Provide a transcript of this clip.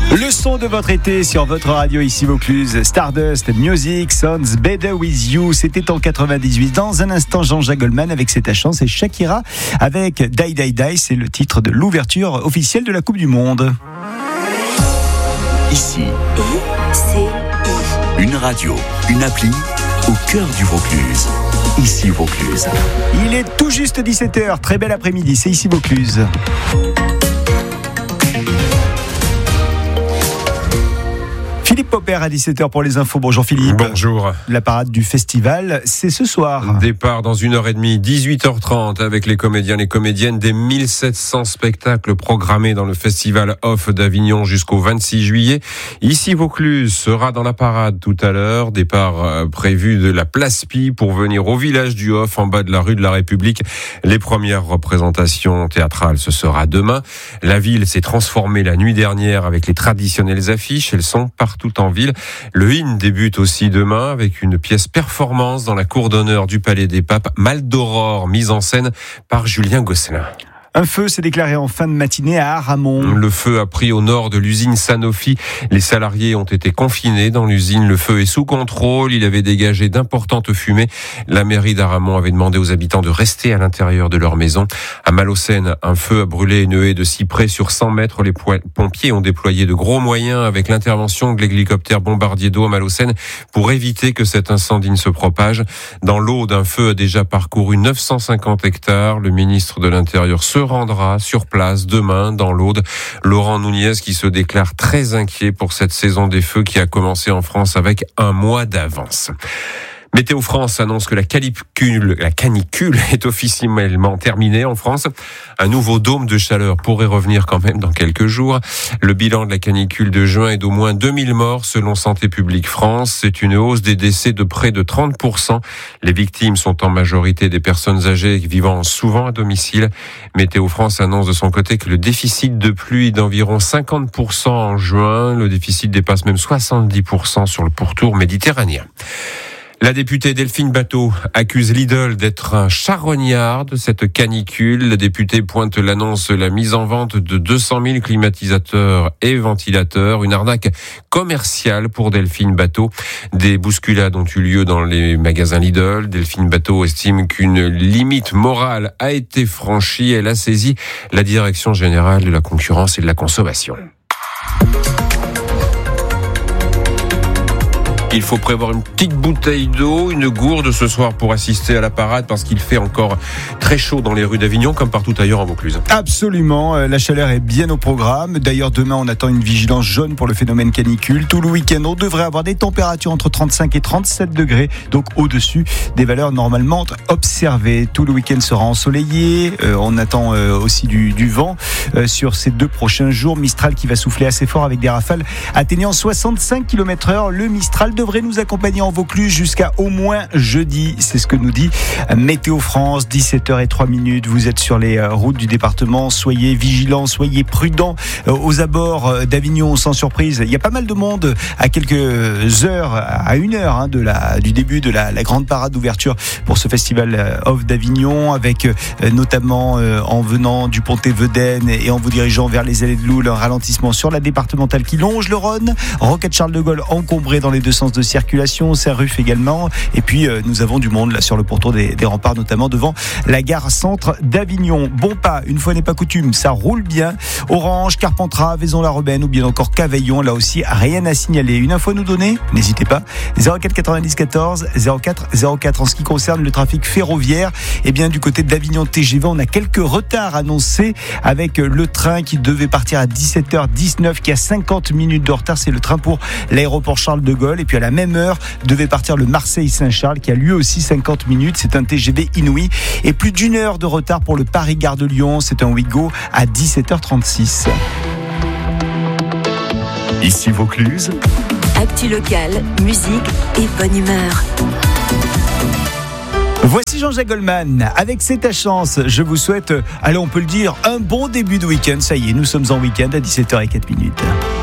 Le son de votre été sur votre radio ici Vaucluse, Stardust Music Sounds Better With You, c'était en 98. Dans un instant, Jean-Jacques Goldman avec C'est ta chance et Shakira avec Die Die Die, c'est le titre de l'ouverture officielle de la Coupe du Monde. Ici, une radio, une appli au cœur du Vaucluse. Ici Vaucluse. Il est tout juste 17h, très bel après-midi, c'est ici Vaucluse. Philippe Popper à 17h pour les infos. Bonjour Philippe. Bonjour. La parade du festival, c'est ce soir. Départ dans 1h30, 18h30 avec les comédiens, les comédiennes des 1700 spectacles programmés dans le festival Off d'Avignon jusqu'au 26 juillet. Ici Vaucluse sera dans la parade tout à l'heure. Départ prévu de la Place Pie pour venir au village du Off en bas de la rue de la République. Les premières représentations théâtrales, ce sera demain. La ville s'est transformée la nuit dernière avec les traditionnelles affiches. Elles sont partout en ville. Le IN débute aussi demain avec une pièce performance dans la cour d'honneur du Palais des Papes, Mal d'Aurore, mise en scène par Julien Gosselin. Un feu s'est déclaré en fin de matinée à Aramon. Le feu a pris au nord de l'usine Sanofi. Les salariés ont été confinés dans l'usine. Le feu est sous contrôle. Il avait dégagé d'importantes fumées. La mairie d'Aramon avait demandé aux habitants de rester à l'intérieur de leur maison. À Malaucène, un feu a brûlé une haie de cyprès sur 100 mètres. Les pompiers ont déployé de gros moyens avec l'intervention de l'hélicoptère bombardier d'eau à Malaucène pour éviter que cet incendie ne se propage. Dans l'Aude, un feu a déjà parcouru 950 hectares. Le ministre de l'Intérieur se rendra sur place demain dans l'Aude. Laurent Nunez qui se déclare très inquiet pour cette saison des feux qui a commencé en France avec un mois d'avance. Météo France annonce que la canicule est officiellement terminée en France. Un nouveau dôme de chaleur pourrait revenir quand même dans quelques jours. Le bilan de la canicule de juin est d'au moins 2000 morts selon Santé publique France. C'est une hausse des décès de près de 30%. Les victimes sont en majorité des personnes âgées vivant souvent à domicile. Météo France annonce de son côté que le déficit de pluie est d'environ 50% en juin. Le déficit dépasse même 70% sur le pourtour méditerranéen. La députée Delphine Batho accuse Lidl d'être un charognard de cette canicule. La députée pointe l'annonce de la mise en vente de 200 000 climatisateurs et ventilateurs. Une arnaque commerciale pour Delphine Batho. Des bousculades ont eu lieu dans les magasins Lidl. Delphine Batho estime qu'une limite morale a été franchie. Elle a saisi la Direction générale de la concurrence et de la consommation. Il faut prévoir une petite bouteille d'eau, une gourde ce soir pour assister à la parade parce qu'il fait encore très chaud dans les rues d'Avignon comme partout ailleurs en Vaucluse. Absolument, la chaleur est bien au programme. D'ailleurs, demain, on attend une vigilance jaune pour le phénomène canicule. Tout le week-end, on devrait avoir des températures entre 35 et 37 degrés, donc au-dessus des valeurs normalement observées. Tout le week-end sera ensoleillé. On attend aussi du vent sur ces 2 prochains jours. Mistral qui va souffler assez fort avec des rafales atteignant 65 km/h. Le Mistral devrait nous accompagner en Vaucluse jusqu'à au moins jeudi. C'est ce que nous dit Météo France. 17h03. Vous êtes sur les routes du département. Soyez vigilants, soyez prudents aux abords d'Avignon sans surprise. Il y a pas mal de monde à quelques heures, à 1 heure du début de la grande parade d'ouverture pour ce festival Off d'Avignon, avec notamment en venant du Pont-Évedène et en vous dirigeant vers les allées de Loul, un ralentissement sur la départementale qui longe le Rhône. Rocade Charles de Gaulle encombré dans les deux sens de circulation, Saint-Ruf également, et puis nous avons du monde là sur le pourtour des remparts, notamment devant la gare centre d'Avignon. Bon pas, une fois n'est pas coutume, ça roule bien. Orange, Carpentras, Vaison-la-Romaine ou bien encore Cavaillon, là aussi rien à signaler. Une info à nous donner, n'hésitez pas, 04 90 14 04 04. En ce qui concerne le trafic ferroviaire, eh bien du côté d'Avignon TGV, on a quelques retards annoncés avec le train qui devait partir à 17h19, qui a 50 minutes de retard, c'est le train pour l'aéroport Charles de Gaulle. Et puis à la même heure devait partir le Marseille-Saint-Charles qui a lui aussi 50 minutes. C'est un TGV inouï. Et plus d'1 heure de retard pour le Paris-Gare de Lyon. C'est un Ouigo à 17h36. Ici Vaucluse. Actu locale, musique et bonne humeur. Voici Jean-Jacques Goldman avec C'est ta chance. Je vous souhaite, allez on peut le dire, un bon début de week-end. Ça y est, nous sommes en week-end à 17h04.